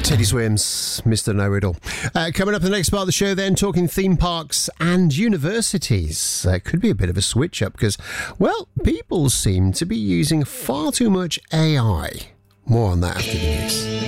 Teddy Swims, Mr. Know-It-All. Coming up in the next part of the show then, talking theme parks and universities. Could be a bit of a switch-up because, well, people seem to be using far too much AI. More on that after the news.